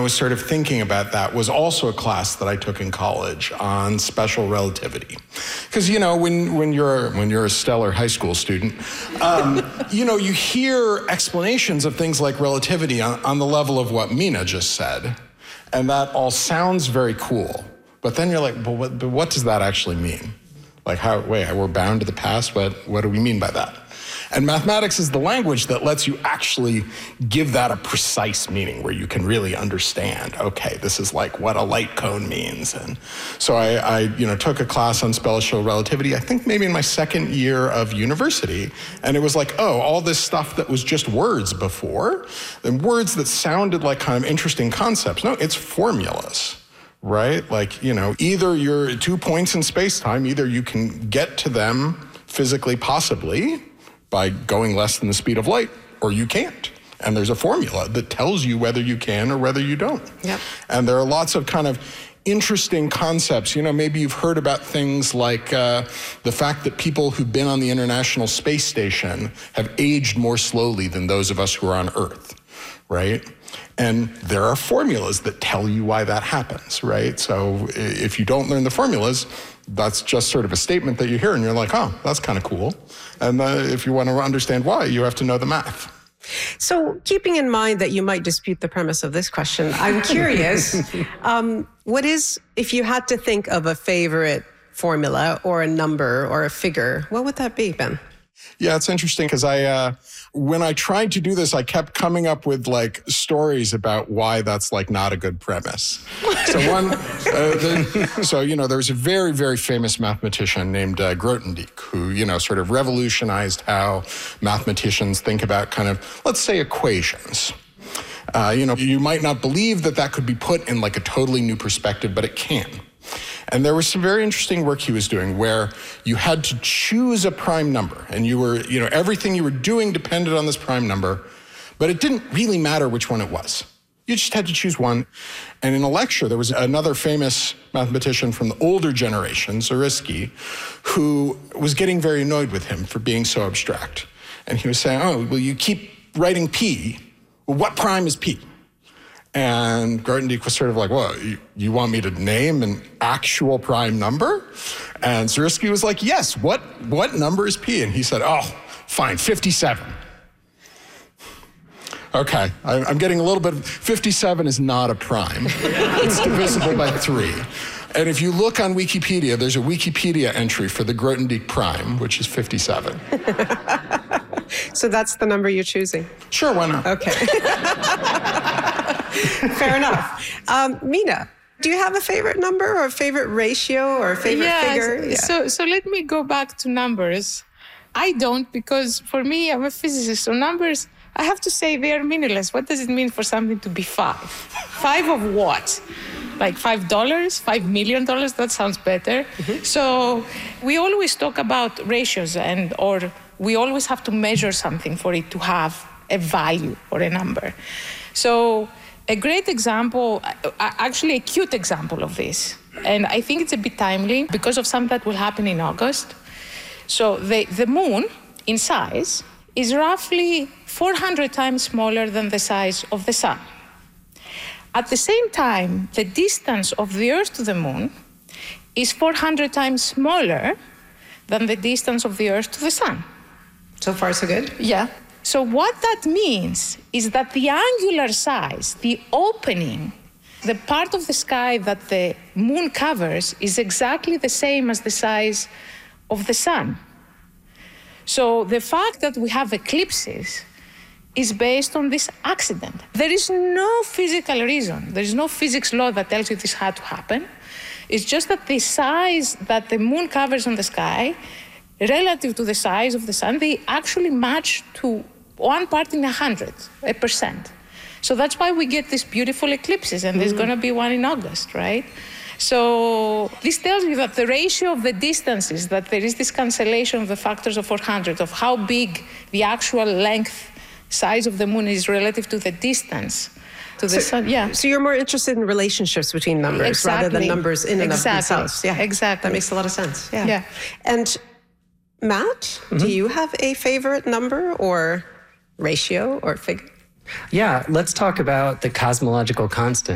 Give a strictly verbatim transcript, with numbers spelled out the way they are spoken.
was sort of thinking about that was also a class that I took in college on special relativity. Because, you know, when, when, you're, when you're a stellar high school student, um, you know, you hear explanations of things like relativity on, on the level of what Mina just said, and that all sounds very cool. But then you're like, well, what, but what does that actually mean? Like, how, wait, we're bound to the past? What, what do we mean by that? And mathematics is the language that lets you actually give that a precise meaning where you can really understand, okay, this is like what a light cone means. And so I, I you know, took a class on special relativity, I think maybe in my second year of university. And it was like, oh, all this stuff that was just words before, and words that sounded like kind of interesting concepts. No, it's formulas. Right? Like, you know, either you're two points in space-time, either you can get to them physically, possibly, by going less than the speed of light, or you can't. And there's a formula that tells you whether you can or whether you don't. Yep. And there are lots of kind of interesting concepts. You know, maybe you've heard about things like uh, the fact that people who've been on the International Space Station have aged more slowly than those of us who are on Earth, right? And there are formulas that tell you why that happens, right? So if you don't learn the formulas, that's just sort of a statement that you hear and you're like, oh, that's kind of cool. And uh, if you want to understand why, you have to know the math. So keeping in mind that you might dispute the premise of this question, I'm curious, um, what is, if you had to think of a favorite formula or a number or a figure, what would that be, Ben? Yeah, it's interesting because I, uh, when I tried to do this, I kept coming up with like stories about why that's like not a good premise. So one, uh, the, so you know, there was a very, very famous mathematician named uh, Grothendieck who, you know, sort of revolutionized how mathematicians think about kind of, let's say, equations. Uh, you know, you might not believe that that could be put in like a totally new perspective, but it can. And there was some very interesting work he was doing where you had to choose a prime number and you were, you know, everything you were doing depended on this prime number, but it didn't really matter which one it was. You just had to choose one. And in a lecture, there was another famous mathematician from the older generation, Zariski, who was getting very annoyed with him for being so abstract. And he was saying, oh, well, you keep writing P. Well, what prime is P? And Grothendieck was sort of like, well, you, you want me to name an actual prime number? And Zariski was like, yes, what, what number is P? And he said, oh, fine, fifty-seven. Okay, I, I'm getting a little bit, fifty-seven is not a prime. It's divisible by three. And if you look on Wikipedia, there's a Wikipedia entry for the Grothendieck prime, which is fifty-seven. So that's the number you're choosing? Sure, why not? Okay. Fair enough. Um, Mina, do you have a favorite number or a favorite ratio or a favorite yes, figure? Yeah. So, so let me go back to numbers. I don't, because for me, I'm a physicist. So numbers, I have to say they are meaningless. What does it mean for something to be five? Five of what? Like five dollars, five million dollars? That sounds better. Mm-hmm. So we always talk about ratios, and or we always have to measure something for it to have a value or a number. So a great example, actually a cute example of this, and I think it's a bit timely because of something that will happen in August. So the, the moon, in size, is roughly four hundred times smaller than the size of the sun. At the same time, the distance of the Earth to the moon is four hundred times smaller than the distance of the Earth to the sun. So far, so good? Yeah. So what that means is that the angular size, the opening, the part of the sky that the moon covers is exactly the same as the size of the sun. So the fact that we have eclipses is based on this accident. There is no physical reason. There is no physics law that tells you this had to happen. It's just that the size that the moon covers on the sky relative to the size of the sun, they actually match to one part in a hundred, a percent. So that's why we get these beautiful eclipses, and there's mm-hmm. going to be one in August, right? So this tells you that the ratio of the distances, that there is this cancellation of the factors of four hundred, of how big the actual length, size of the moon is relative to the distance to the so, sun. Yeah. So you're more interested in relationships between numbers exactly. rather than numbers in and exactly. of themselves. Yeah, exactly. That makes a lot of sense. Yeah. yeah. And Matt, mm-hmm. do you have a favorite number or ratio or figure? Yeah, let's talk about the cosmological constant.